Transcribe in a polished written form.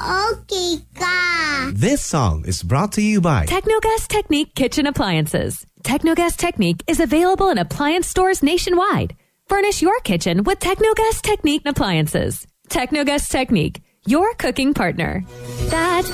Okay ka. This song is brought to you by Technogas Technique Kitchen Appliances. Technogas Technique is available in appliance stores nationwide. Furnish your kitchen with Technogas Technique appliances. Technogas Technique, your cooking partner. That's